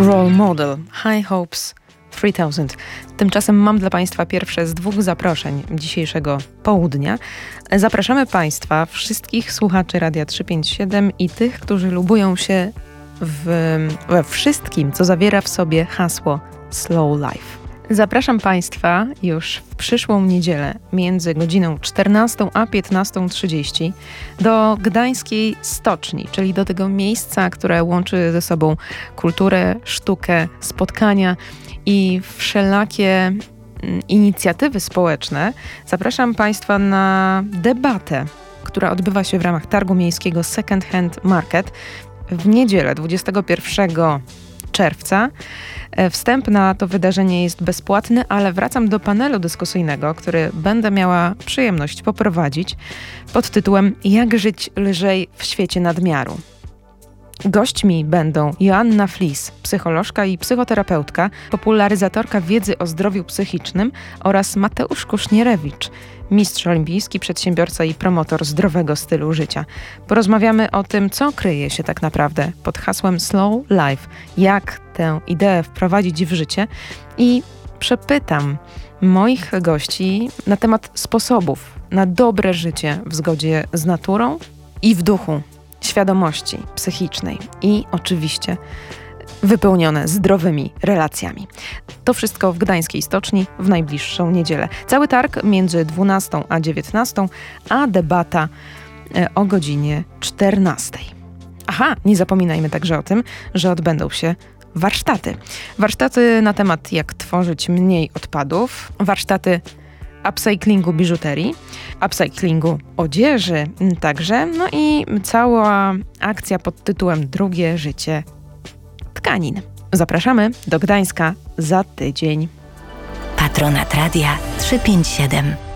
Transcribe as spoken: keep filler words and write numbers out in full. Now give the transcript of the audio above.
Role Model, High Hopes trzy tysiące. Tymczasem mam dla Państwa pierwsze z dwóch zaproszeń dzisiejszego południa. Zapraszamy Państwa, wszystkich słuchaczy Radia trzysta pięćdziesiąt siedem i tych, którzy lubują się w, we wszystkim, co zawiera w sobie hasło Slow Life. Zapraszam Państwa już w przyszłą niedzielę między godziną czternastą a piętnastą trzydzieści do Gdańskiej Stoczni, czyli do tego miejsca, które łączy ze sobą kulturę, sztukę, spotkania i wszelakie inicjatywy społeczne. Zapraszam Państwa na debatę, która odbywa się w ramach targu miejskiego Second Hand Market w niedzielę dwudziestego pierwszego czerwca. Wstęp na to wydarzenie jest bezpłatny, ale wracam do panelu dyskusyjnego, który będę miała przyjemność poprowadzić pod tytułem Jak żyć lżej w świecie nadmiaru. Gośćmi będą Joanna Flis, psycholożka i psychoterapeutka, popularyzatorka wiedzy o zdrowiu psychicznym oraz Mateusz Kusznierewicz, mistrz olimpijski, przedsiębiorca i promotor zdrowego stylu życia. Porozmawiamy o tym, co kryje się tak naprawdę pod hasłem Slow Life, jak tę ideę wprowadzić w życie i przepytam moich gości na temat sposobów na dobre życie w zgodzie z naturą i w duchu świadomości psychicznej i oczywiście wypełnione zdrowymi relacjami. To wszystko w Gdańskiej Stoczni w najbliższą niedzielę. Cały targ między dwunastą a dziewiętnastą, a debata o godzinie czternastej. Aha, nie zapominajmy także o tym, że odbędą się warsztaty. Warsztaty na temat jak tworzyć mniej odpadów, warsztaty upcyclingu biżuterii, upcyclingu odzieży także, no i cała akcja pod tytułem Drugie życie tkanin. Zapraszamy do Gdańska za tydzień. Patronat Radia trzysta pięćdziesiąt siedem.